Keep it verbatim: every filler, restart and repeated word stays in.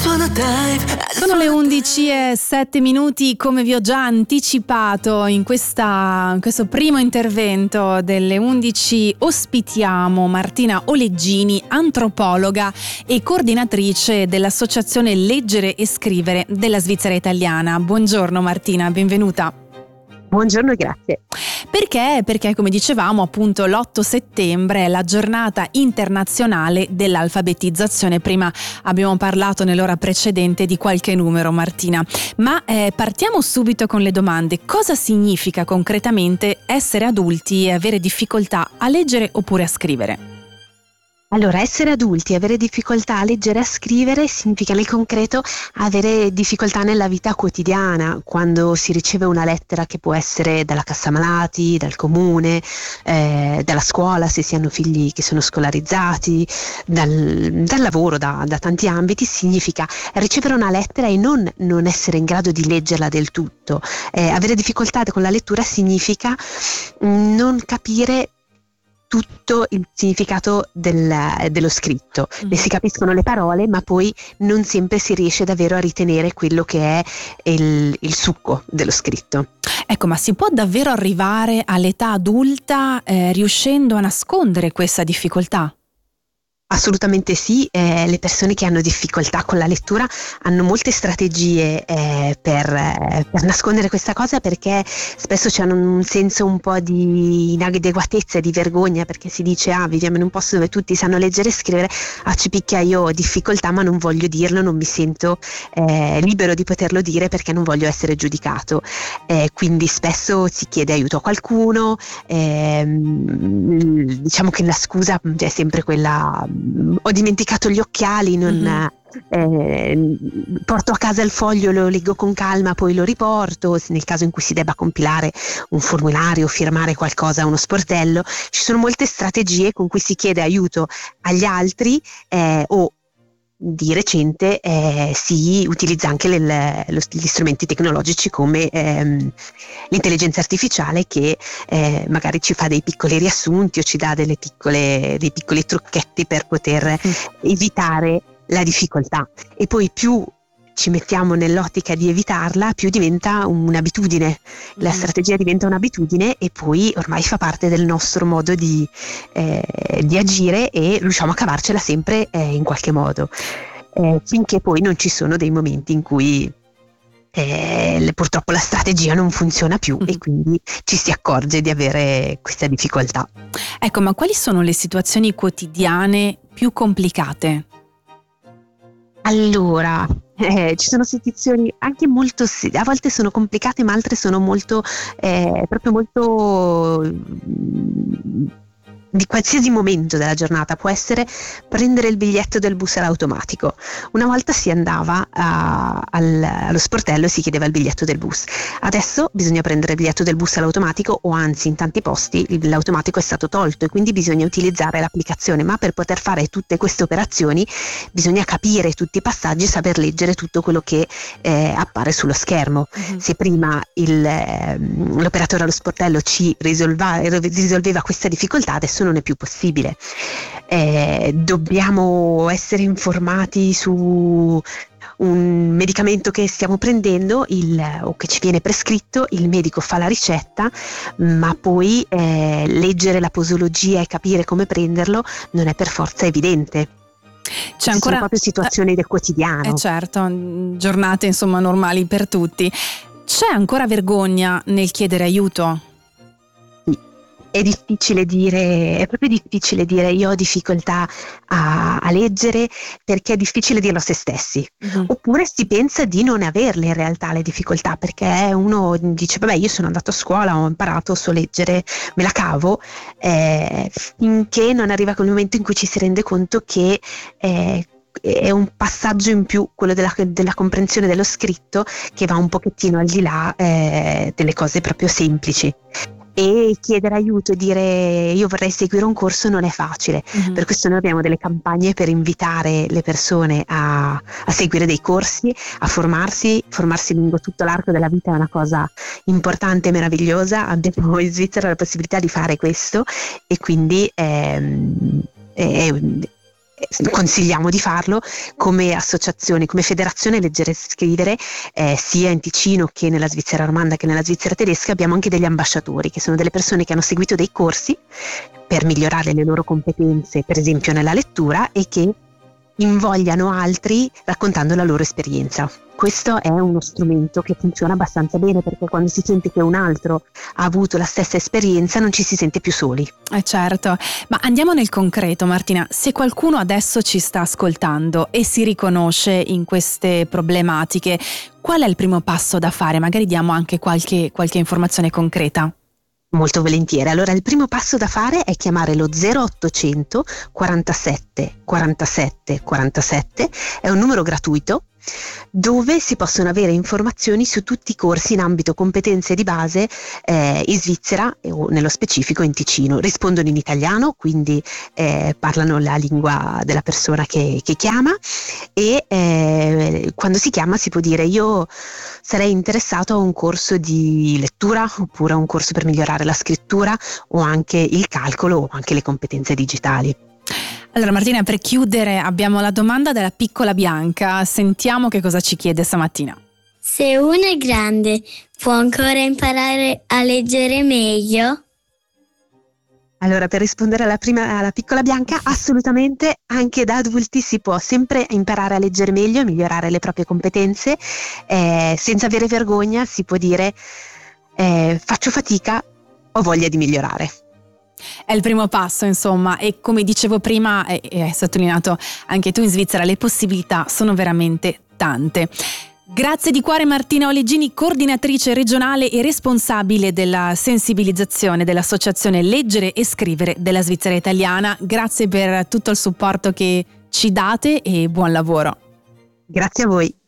Sono le undici e sette minuti, come vi ho già anticipato in, questa, in questo primo intervento delle undici ospitiamo Martina Oleggini, antropologa e coordinatrice dell'associazione Leggere e Scrivere della Svizzera Italiana. Buongiorno Martina, benvenuta. Buongiorno e grazie. Perché? Perché come dicevamo appunto l'otto settembre è la giornata internazionale dell'alfabetizzazione. Prima abbiamo parlato nell'ora precedente di qualche numero, Martina, ma eh, partiamo subito con le domande. Cosa significa concretamente essere adulti e avere difficoltà a leggere oppure a scrivere? Allora, essere adulti e avere difficoltà a leggere e a scrivere significa nel concreto avere difficoltà nella vita quotidiana, quando si riceve una lettera che può essere dalla cassa malati, dal comune, eh, dalla scuola se si hanno figli che sono scolarizzati, dal, dal lavoro, da, da tanti ambiti, significa ricevere una lettera e non, non essere in grado di leggerla del tutto. Eh, avere difficoltà con la lettura significa non capire tutto il significato del, dello scritto. Mm. Ne si capiscono le parole, ma poi non sempre si riesce davvero a ritenere quello che è il, il succo dello scritto. Ecco, ma si può davvero arrivare all'età adulta eh, riuscendo a nascondere questa difficoltà? Assolutamente sì, eh, le persone che hanno difficoltà con la lettura hanno molte strategie eh, per, eh, per nascondere questa cosa, perché spesso c'è un senso un po' di inadeguatezza e di vergogna, perché si dice ah viviamo in un posto dove tutti sanno leggere e scrivere, ah ci picchia, io ho difficoltà ma non voglio dirlo, non mi sento eh, libero di poterlo dire perché non voglio essere giudicato, eh, quindi spesso si chiede aiuto a qualcuno, ehm, diciamo che la scusa è sempre quella: ho dimenticato gli occhiali, non, mm-hmm. eh, porto a casa il foglio, lo leggo con calma, poi lo riporto. Nel caso in cui si debba compilare un formulario, firmare qualcosa a uno sportello, ci sono molte strategie con cui si chiede aiuto agli altri, eh, o di recente eh, si utilizza anche le, lo, gli strumenti tecnologici come ehm, l'intelligenza artificiale che eh, magari ci fa dei piccoli riassunti o ci dà delle piccole, dei piccoli trucchetti per poter mm. evitare la difficoltà. E poi più ci mettiamo nell'ottica di evitarla, più diventa un'abitudine. La mm. strategia diventa un'abitudine e poi ormai fa parte del nostro modo di, eh, di agire e riusciamo a cavarcela sempre eh, in qualche modo, eh, finché poi non ci sono dei momenti in cui eh, purtroppo la strategia non funziona più mm. e quindi ci si accorge di avere questa difficoltà. Ecco, ma quali sono le situazioni quotidiane più complicate? Allora, eh, ci sono situazioni anche molto, a volte sono complicate, ma altre sono molto, eh, proprio molto di qualsiasi momento della giornata. Può essere prendere il biglietto del bus all'automatico. Una volta si andava a, al, allo sportello e si chiedeva il biglietto del bus. Adesso bisogna prendere il biglietto del bus all'automatico, o anzi in tanti posti l'automatico è stato tolto e quindi bisogna utilizzare l'applicazione, ma per poter fare tutte queste operazioni bisogna capire tutti i passaggi e saper leggere tutto quello che eh, appare sullo schermo. Mm-hmm. Se prima il, eh, l'operatore allo sportello ci risolva, risolveva questa difficoltà, adesso non è più possibile. Eh, dobbiamo essere informati su un medicamento che stiamo prendendo il, o che ci viene prescritto, il medico fa la ricetta, ma poi eh, leggere la posologia e capire come prenderlo non è per forza evidente. C'è ancora sono proprio situazioni eh, del quotidiano. Eh certo, giornate insomma normali per tutti. C'è ancora vergogna nel chiedere aiuto? È difficile dire, è proprio difficile dire io ho difficoltà a, a leggere, perché è difficile dirlo a se stessi. Mm-hmm. Oppure si pensa di non averle in realtà le difficoltà, perché uno dice vabbè, io sono andato a scuola, ho imparato, so leggere, me la cavo, eh, finché non arriva quel momento in cui ci si rende conto che eh, è un passaggio in più, quello della, della comprensione dello scritto, che va un pochettino al di là eh, delle cose proprio semplici. E chiedere aiuto e dire io vorrei seguire un corso non è facile. Mm-hmm. Per questo noi abbiamo delle campagne per invitare le persone a, a seguire dei corsi, a formarsi. Formarsi lungo tutto l'arco della vita è una cosa importante e meravigliosa. Abbiamo in Svizzera la possibilità di fare questo e quindi ehm, è, consigliamo di farlo come associazione, come federazione Leggere e Scrivere, eh, sia in Ticino che nella Svizzera romanda che nella Svizzera tedesca. Abbiamo anche degli ambasciatori, che sono delle persone che hanno seguito dei corsi per migliorare le loro competenze, per esempio nella lettura, e che invogliano altri raccontando la loro esperienza. Questo è uno strumento che funziona abbastanza bene, perché quando si sente che un altro ha avuto la stessa esperienza non ci si sente più soli. Eh certo, ma andiamo nel concreto, Martina. Se qualcuno adesso ci sta ascoltando e si riconosce in queste problematiche, qual è il primo passo da fare? Magari diamo anche qualche, qualche informazione concreta. Molto volentieri. Allora, il primo passo da fare è chiamare lo zero ottocento quarantasette quarantasette quarantasette, è un numero gratuito dove si possono avere informazioni su tutti i corsi in ambito competenze di base eh, in Svizzera o nello specifico in Ticino. Rispondono in italiano, quindi eh, parlano la lingua della persona che, che chiama, e eh, quando si chiama si può dire: io sarei interessato a un corso di lettura, oppure a un corso per migliorare la scrittura, o anche il calcolo, o anche le competenze digitali. Allora Martina, per chiudere abbiamo la domanda della piccola Bianca. Sentiamo che cosa ci chiede stamattina. Se uno è grande, può ancora imparare a leggere meglio? Allora, per rispondere alla prima, alla piccola Bianca, assolutamente, anche da adulti si può sempre imparare a leggere meglio e migliorare le proprie competenze, eh, senza avere vergogna. Si può dire eh, faccio fatica, ho voglia di migliorare. È il primo passo, insomma, e come dicevo prima, e hai sottolineato anche tu, in Svizzera le possibilità sono veramente tante. Grazie di cuore Martina Oleggini, coordinatrice regionale e responsabile della sensibilizzazione dell'associazione Leggere e Scrivere della Svizzera italiana. Grazie per tutto il supporto che ci date e buon lavoro. Grazie a voi.